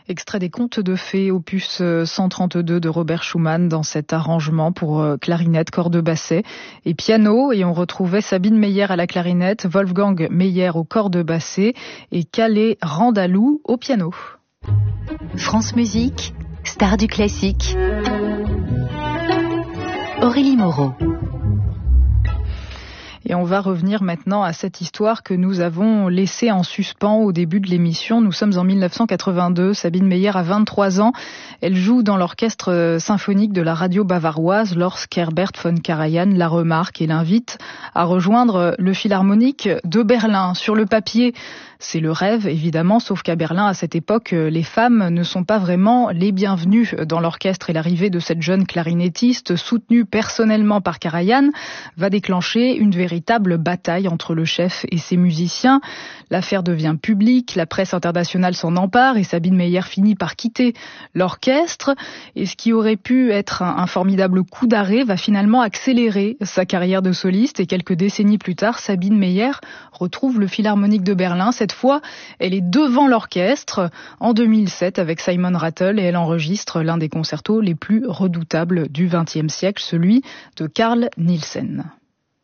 Extrait des Contes de Fées, opus 132 de Robert Schumann, dans cet arrangement pour clarinette, corps de basset et piano. Et on retrouvait Sabine Meyer à la clarinette, Wolfgang Meyer au corps de basset et Calais Randalou au piano. France Musique, star du classique. Aurélie Moreau. Et on va revenir maintenant à cette histoire que nous avons laissée en suspens au début de l'émission. Nous sommes en 1982. Sabine Meyer a 23 ans. Elle joue dans l'orchestre symphonique de la radio bavaroise lorsqu'Herbert von Karajan la remarque et l'invite à rejoindre le Philharmonique de Berlin. Sur le papier, c'est le rêve, évidemment, sauf qu'à Berlin, à cette époque, les femmes ne sont pas vraiment les bienvenues dans l'orchestre et l'arrivée de cette jeune clarinettiste, soutenue personnellement par Karajan, va déclencher une véritable bataille entre le chef et ses musiciens. L'affaire devient publique, la presse internationale s'en empare et Sabine Meyer finit par quitter l'orchestre. Et ce qui aurait pu être un formidable coup d'arrêt va finalement accélérer sa carrière de soliste et quelques décennies plus tard, Sabine Meyer retrouve le Philharmonique de Berlin. Cette fois, elle est devant l'orchestre en 2007 avec Simon Rattle et elle enregistre l'un des concertos les plus redoutables du XXe siècle, celui de Carl Nielsen.